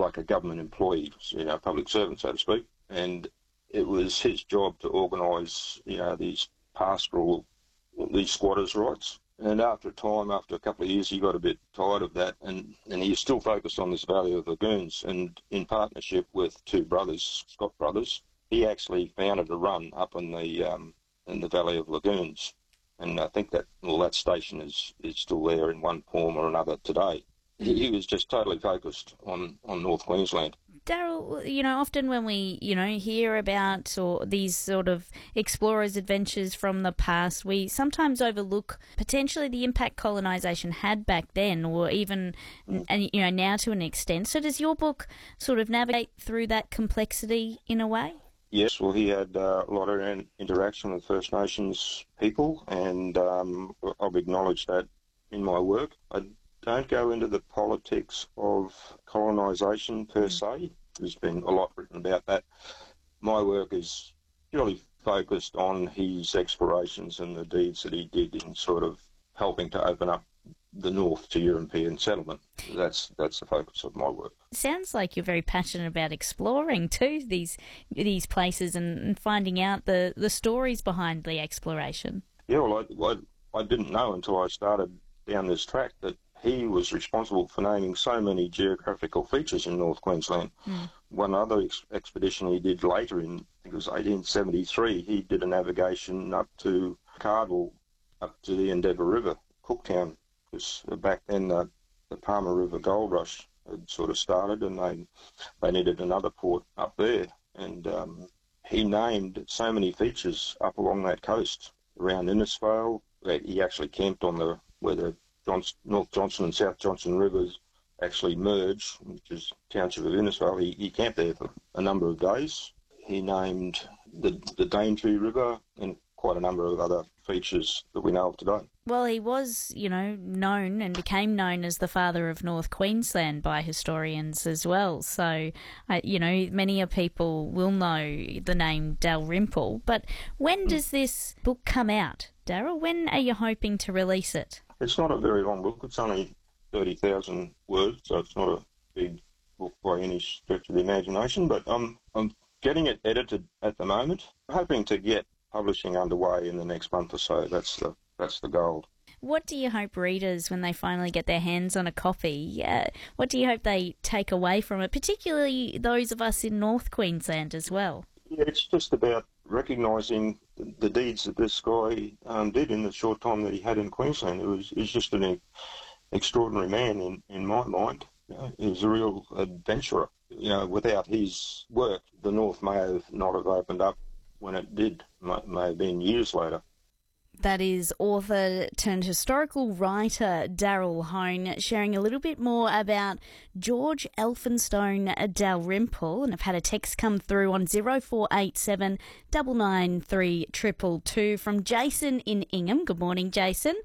like a government employee, public servant, so to speak. And it was his job to organise, these squatters' rights. And after a couple of years, he got a bit tired of that, and he was still focused on this Valley of Lagoons. And in partnership with two brothers, Scott brothers, he actually founded a run up in the Valley of Lagoons. And I think that station is still there in one form or another today. He was just totally focused on North Queensland. Daryl, often when we, hear about or these sort of explorers' adventures from the past, we sometimes overlook potentially the impact colonisation had back then, or even, now to an extent. So does your book sort of navigate through that complexity in a way? Yes, well, he had a lot of interaction with First Nations people, and I've acknowledged that in my work. I don't go into the politics of colonisation per se. There's been a lot written about that. My work is purely focused on his explorations and the deeds that he did in sort of helping to open up the north to European settlement. That's the focus of my work. Sounds like you're very passionate about exploring too these places and finding out the stories behind the exploration. Yeah, well, I didn't know until I started down this track that he was responsible for naming so many geographical features in North Queensland. One other expedition he did later, I think it was 1873, he did a navigation up to Cardwell, up to the Endeavour River, Cooktown, because back then the Palmer River Gold Rush had sort of started, and they needed another port up there. And he named so many features up along that coast, around Innisfail. He actually camped on where the North Johnson and South Johnson rivers actually merge, which is township of Innisfail. He camped there for a number of days. He named the Daintree River and quite a number of other features that we know of today. Well, he was, known and became known as the father of North Queensland by historians as well. So, many people will know the name Dalrymple. But when does this book come out, Daryl? When are you hoping to release it? It's not a very long book. It's only 30,000 words, so it's not a big book by any stretch of the imagination. But I'm getting it edited at the moment. I'm hoping to get publishing underway in the next month or so. That's the goal. What do you hope readers, when they finally get their hands on a copy, what do you hope they take away from it, particularly those of us in North Queensland as well? Yeah, it's just about recognising the deeds that this guy did in the short time that he had in Queensland. He's just an extraordinary man in my mind. He was a real adventurer. Without his work, the North may not have opened up when it did. May have been years later. That is author turned historical writer Daryl Hone sharing a little bit more about George Elphinstone Dalrymple, and I've had a text come through on 0487 993 222 from Jason in Ingham. Good morning, Jason.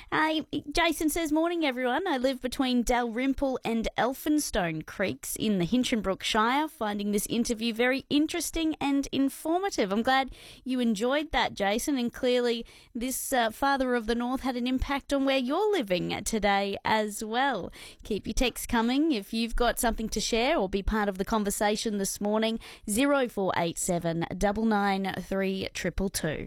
Jason says, morning everyone. I live between Dalrymple and Elphinstone Creeks in the Hinchinbrook Shire, finding this interview very interesting and informative. I'm glad you enjoyed that, Jason, and clearly this Father of the North had an impact on where you're living today as well. Keep your texts coming if you've got something to share or be part of the conversation this morning. 0487 993 222.